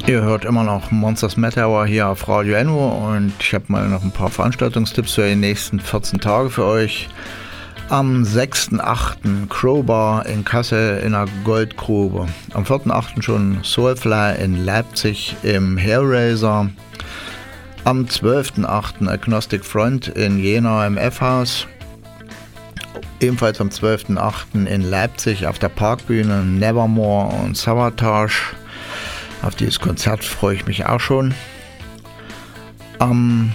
Ihr hört immer noch Monsters Metal Hour hier auf Radio NO und ich habe mal noch ein paar Veranstaltungstipps für die nächsten 14 Tage für euch. Am 6.8. Crowbar in Kassel in der Goldgrube. Am 4.8. schon Soulfly in Leipzig im Hellraiser. Am 12.8. Agnostic Front in Jena im F-Haus. Ebenfalls am 12.8. in Leipzig auf der Parkbühne Nevermore und Savatage. Auf dieses Konzert freue ich mich auch schon. Am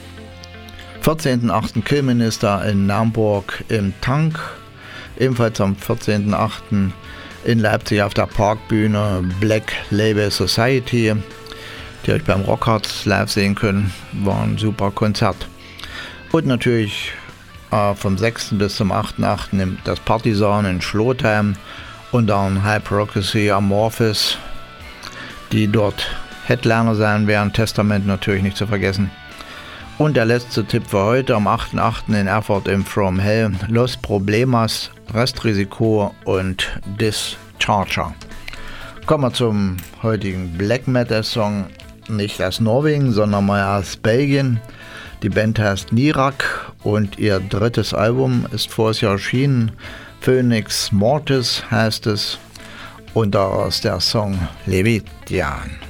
14.8. Killminister in Naumburg im Tank. Ebenfalls am 14.8. in Leipzig auf der Parkbühne Black Label Society, die euch beim Rockharz live sehen können. War ein super Konzert. Und natürlich vom 6. bis zum 8.8. das Partisan in Schlotheim und dann Hyperocracy Amorphis, die dort Headliner sein werden. Testament natürlich nicht zu vergessen. Und der letzte Tipp für heute, am 8.8. in Erfurt im From Hell, Los Problemas, Restrisiko und Discharger. Kommen wir zum heutigen Black Metal Song, nicht aus Norwegen, sondern mal aus Belgien. Die Band heißt Nirak und ihr drittes Album ist voriges Jahr erschienen. Phoenix Mortis heißt es und daraus der Song Leviathan.